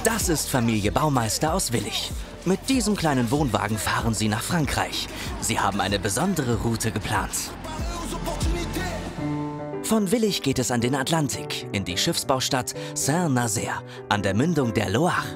Das ist Familie Baumeister aus Willich. Mit diesem kleinen Wohnwagen fahren sie nach Frankreich. Sie haben eine besondere Route geplant. Von Willich geht es an den Atlantik, in die Schiffsbaustadt Saint-Nazaire, an der Mündung der Loire.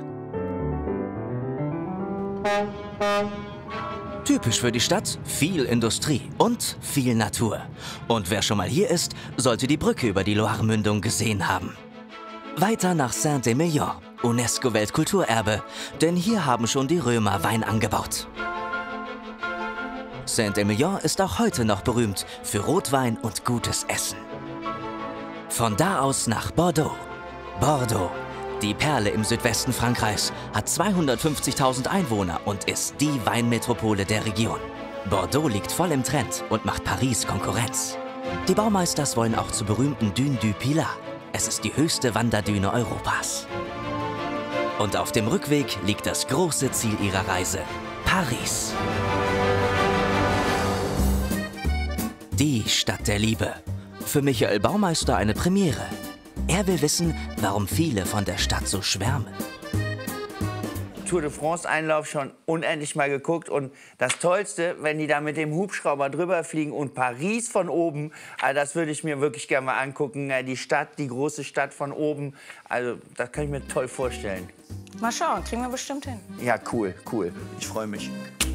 Typisch für die Stadt, viel Industrie und viel Natur. Und wer schon mal hier ist, sollte die Brücke über die Loire-Mündung gesehen haben. Weiter nach Saint-Émilion, UNESCO-Weltkulturerbe, denn hier haben schon die Römer Wein angebaut. Saint-Émilion ist auch heute noch berühmt für Rotwein und gutes Essen. Von da aus nach Bordeaux. Bordeaux, die Perle im Südwesten Frankreichs, hat 250.000 Einwohner und ist die Weinmetropole der Region. Bordeaux liegt voll im Trend und macht Paris Konkurrenz. Die Baumeisters wollen auch zur berühmten Dune du Pilat. Es ist die höchste Wanderdüne Europas. Und auf dem Rückweg liegt das große Ziel ihrer Reise, Paris. Die Stadt der Liebe. Für Michael Baumeister eine Premiere. Er will wissen, warum viele von der Stadt so schwärmen. Tour de France Einlauf schon unendlich mal geguckt und das Tollste, wenn die da mit dem Hubschrauber drüber fliegen und Paris von oben, also das würde ich mir wirklich gerne mal angucken, die Stadt, die große Stadt von oben, also das kann ich mir toll vorstellen. Mal schauen, kriegen wir bestimmt hin. Ja, cool, cool, ich freue mich.